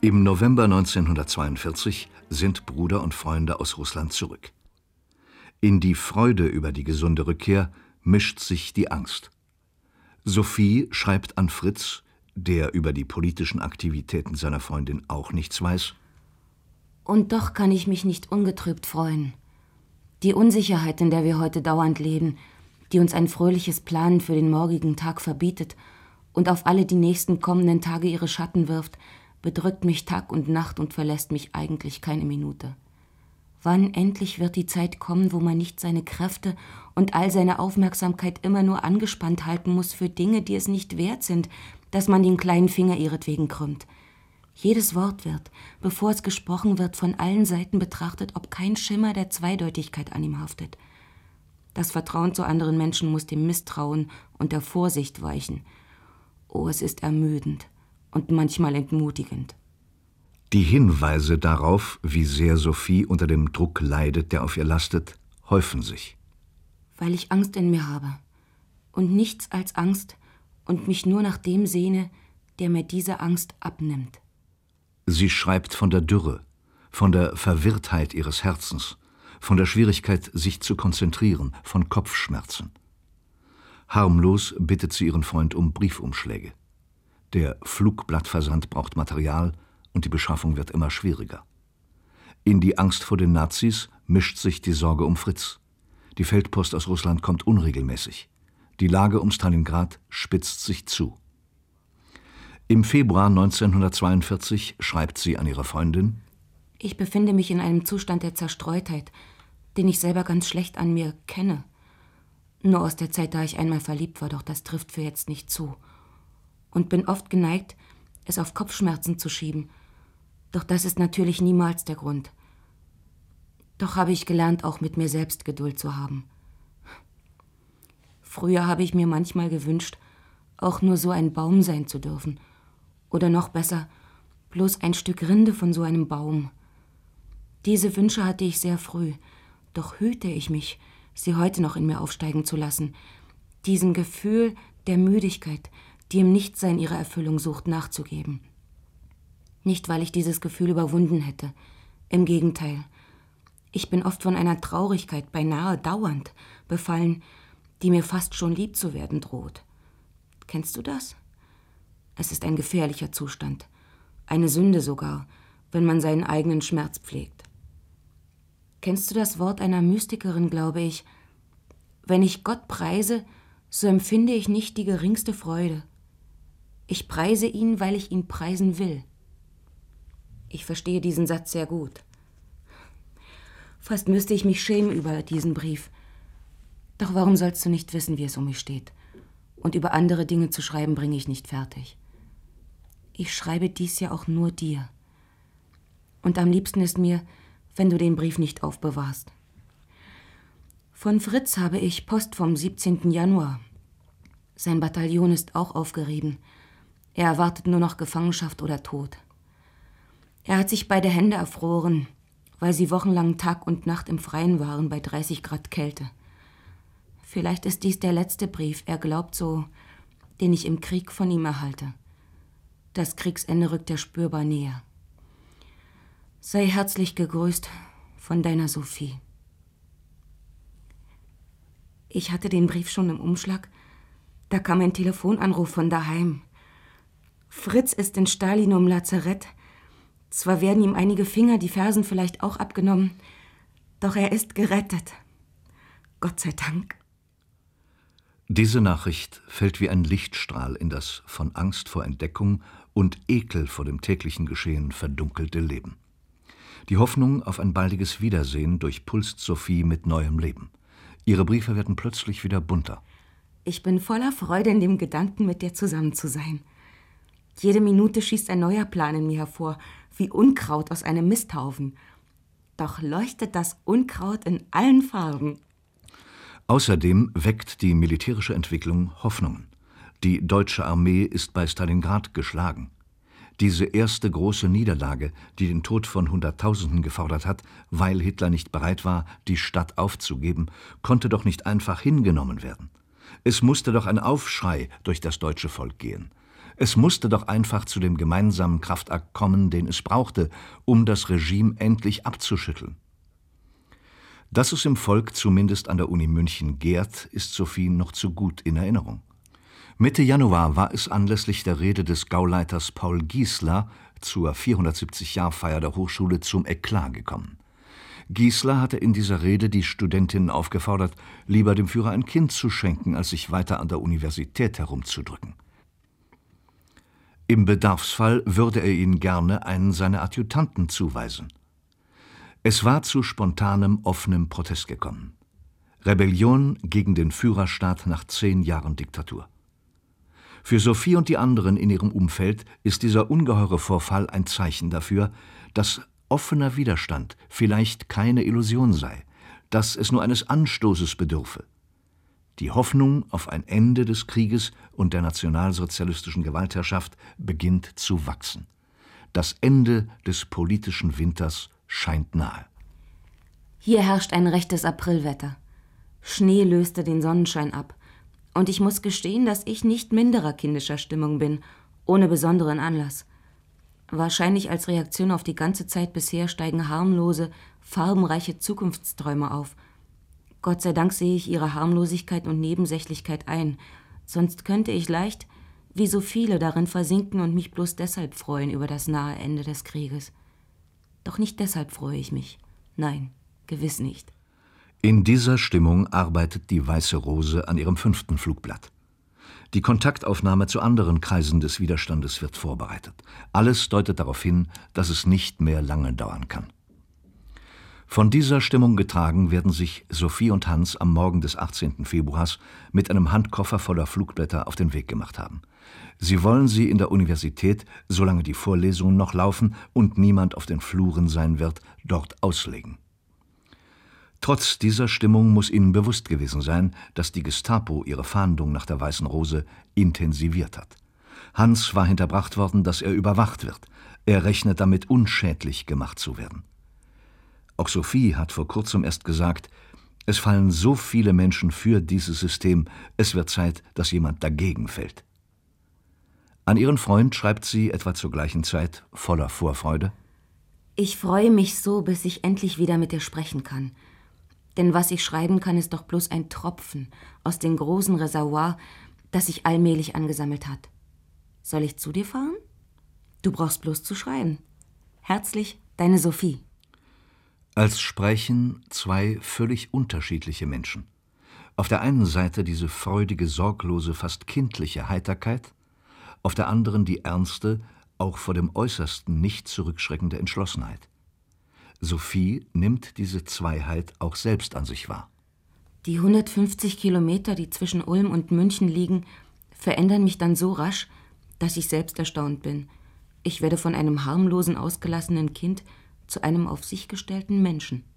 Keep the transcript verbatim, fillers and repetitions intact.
Im November neunzehnhundertzweiundvierzig sind Bruder und Freunde aus Russland zurück. In die Freude über die gesunde Rückkehr mischt sich die Angst. Sophie schreibt an Fritz, der über die politischen Aktivitäten seiner Freundin auch nichts weiß. Und doch kann ich mich nicht ungetrübt freuen. Die Unsicherheit, in der wir heute dauernd leben, die uns ein fröhliches Planen für den morgigen Tag verbietet und auf alle die nächsten kommenden Tage ihre Schatten wirft, bedrückt mich Tag und Nacht und verlässt mich eigentlich keine Minute. Wann endlich wird die Zeit kommen, wo man nicht seine Kräfte und all seine Aufmerksamkeit immer nur angespannt halten muss für Dinge, die es nicht wert sind, dass man den kleinen Finger ihretwegen krümmt? Jedes Wort wird, bevor es gesprochen wird, von allen Seiten betrachtet, ob kein Schimmer der Zweideutigkeit an ihm haftet. Das Vertrauen zu anderen Menschen muss dem Misstrauen und der Vorsicht weichen. Oh, es ist ermüdend und manchmal entmutigend. Die Hinweise darauf, wie sehr Sophie unter dem Druck leidet, der auf ihr lastet, häufen sich. Weil ich Angst in mir habe und nichts als Angst und mich nur nach dem sehne, der mir diese Angst abnimmt. Sie schreibt von der Dürre, von der Verwirrtheit ihres Herzens, von der Schwierigkeit, sich zu konzentrieren, von Kopfschmerzen. Harmlos bittet sie ihren Freund um Briefumschläge. Der Flugblattversand braucht Material und die Beschaffung wird immer schwieriger. In die Angst vor den Nazis mischt sich die Sorge um Fritz. Die Feldpost aus Russland kommt unregelmäßig. Die Lage um Stalingrad spitzt sich zu. Im Februar neunzehnhundertzweiundvierzig schreibt sie an ihre Freundin: Ich befinde mich in einem Zustand der Zerstreutheit, den ich selber ganz schlecht an mir kenne. Nur aus der Zeit, da ich einmal verliebt war, doch das trifft für jetzt nicht zu. Und bin oft geneigt, es auf Kopfschmerzen zu schieben. Doch das ist natürlich niemals der Grund. Doch habe ich gelernt, auch mit mir selbst Geduld zu haben. Früher habe ich mir manchmal gewünscht, auch nur so ein Baum sein zu dürfen. Oder noch besser, bloß ein Stück Rinde von so einem Baum. Diese Wünsche hatte ich sehr früh, doch hüte ich mich, sie heute noch in mir aufsteigen zu lassen. Diesem Gefühl der Müdigkeit, die im Nichtsein ihrer Erfüllung sucht, nachzugeben. Nicht, weil ich dieses Gefühl überwunden hätte. Im Gegenteil. Ich bin oft von einer Traurigkeit, beinahe dauernd, befallen, die mir fast schon lieb zu werden droht. Kennst du das? Es ist ein gefährlicher Zustand. Eine Sünde sogar, wenn man seinen eigenen Schmerz pflegt. Kennst du das Wort einer Mystikerin, glaube ich? Wenn ich Gott preise, so empfinde ich nicht die geringste Freude. Ich preise ihn, weil ich ihn preisen will. Ich verstehe diesen Satz sehr gut. Fast müsste ich mich schämen über diesen Brief. Doch warum sollst du nicht wissen, wie es um mich steht? Und über andere Dinge zu schreiben, bringe ich nicht fertig. Ich schreibe dies ja auch nur dir. Und am liebsten ist mir, wenn du den Brief nicht aufbewahrst. Von Fritz habe ich Post vom siebzehnten Januar. Sein Bataillon ist auch aufgerieben. Er erwartet nur noch Gefangenschaft oder Tod. Er hat sich beide Hände erfroren, weil sie wochenlang Tag und Nacht im Freien waren bei dreißig Grad Kälte. Vielleicht ist dies der letzte Brief, er glaubt so, den ich im Krieg von ihm erhalte. Das Kriegsende rückt er spürbar näher. Sei herzlich gegrüßt von deiner Sophie. Ich hatte den Brief schon im Umschlag. Da kam ein Telefonanruf von daheim. Fritz ist in Stalin im Lazarett. Zwar werden ihm einige Finger, die Fersen vielleicht auch abgenommen, doch er ist gerettet. Gott sei Dank. Diese Nachricht fällt wie ein Lichtstrahl in das von Angst vor Entdeckung und Ekel vor dem täglichen Geschehen verdunkelte Leben. Die Hoffnung auf ein baldiges Wiedersehen durchpulst Sophie mit neuem Leben. Ihre Briefe werden plötzlich wieder bunter. Ich bin voller Freude in dem Gedanken, mit dir zusammen zu sein. Jede Minute schießt ein neuer Plan in mir hervor, wie Unkraut aus einem Misthaufen. Doch leuchtet das Unkraut in allen Farben. Außerdem weckt die militärische Entwicklung Hoffnungen. Die deutsche Armee ist bei Stalingrad geschlagen. Diese erste große Niederlage, die den Tod von Hunderttausenden gefordert hat, weil Hitler nicht bereit war, die Stadt aufzugeben, konnte doch nicht einfach hingenommen werden. Es musste doch ein Aufschrei durch das deutsche Volk gehen. Es musste doch einfach zu dem gemeinsamen Kraftakt kommen, den es brauchte, um das Regime endlich abzuschütteln. Dass es im Volk zumindest an der Uni München gärt, ist Sophie noch zu gut in Erinnerung. Mitte Januar war es anlässlich der Rede des Gauleiters Paul Giesler zur vierhundertsiebzig-Jahr-Feier der Hochschule zum Eklat gekommen. Giesler hatte in dieser Rede die Studentinnen aufgefordert, lieber dem Führer ein Kind zu schenken, als sich weiter an der Universität herumzudrücken. Im Bedarfsfall würde er ihnen gerne einen seiner Adjutanten zuweisen. Es war zu spontanem, offenem Protest gekommen. Rebellion gegen den Führerstaat nach zehn Jahren Diktatur. Für Sophie und die anderen in ihrem Umfeld ist dieser ungeheure Vorfall ein Zeichen dafür, dass offener Widerstand vielleicht keine Illusion sei, dass es nur eines Anstoßes bedürfe. Die Hoffnung auf ein Ende des Krieges und der nationalsozialistischen Gewaltherrschaft beginnt zu wachsen. Das Ende des politischen Winters scheint nahe. Hier herrscht ein rechtes Aprilwetter. Schnee löste den Sonnenschein ab. Und ich muss gestehen, dass ich nicht minderer kindischer Stimmung bin, ohne besonderen Anlass. Wahrscheinlich als Reaktion auf die ganze Zeit bisher steigen harmlose, farbenreiche Zukunftsträume auf. Gott sei Dank sehe ich ihre Harmlosigkeit und Nebensächlichkeit ein, sonst könnte ich leicht, wie so viele, darin versinken und mich bloß deshalb freuen über das nahe Ende des Krieges. Doch nicht deshalb freue ich mich. Nein, gewiss nicht. In dieser Stimmung arbeitet die Weiße Rose an ihrem fünften Flugblatt. Die Kontaktaufnahme zu anderen Kreisen des Widerstandes wird vorbereitet. Alles deutet darauf hin, dass es nicht mehr lange dauern kann. Von dieser Stimmung getragen werden sich Sophie und Hans am Morgen des achtzehnten Februars mit einem Handkoffer voller Flugblätter auf den Weg gemacht haben. Sie wollen sie in der Universität, solange die Vorlesungen noch laufen und niemand auf den Fluren sein wird, dort auslegen. Trotz dieser Stimmung muss ihnen bewusst gewesen sein, dass die Gestapo ihre Fahndung nach der Weißen Rose intensiviert hat. Hans war hinterbracht worden, dass er überwacht wird. Er rechnet damit, unschädlich gemacht zu werden. Auch Sophie hat vor kurzem erst gesagt, es fallen so viele Menschen für dieses System, es wird Zeit, dass jemand dagegen fällt. An ihren Freund schreibt sie etwa zur gleichen Zeit voller Vorfreude: Ich freue mich so, bis ich endlich wieder mit dir sprechen kann. Denn was ich schreiben kann, ist doch bloß ein Tropfen aus dem großen Reservoir, das sich allmählich angesammelt hat. Soll ich zu dir fahren? Du brauchst bloß zu schreiben. Herzlich, deine Sophie. Als sprechen zwei völlig unterschiedliche Menschen. Auf der einen Seite diese freudige, sorglose, fast kindliche Heiterkeit, auf der anderen die ernste, auch vor dem Äußersten nicht zurückschreckende Entschlossenheit. Sophie nimmt diese Zweiheit auch selbst an sich wahr. Die hundertfünfzig Kilometer, die zwischen Ulm und München liegen, verändern mich dann so rasch, dass ich selbst erstaunt bin. Ich werde von einem harmlosen, ausgelassenen Kind zu einem auf sich gestellten Menschen.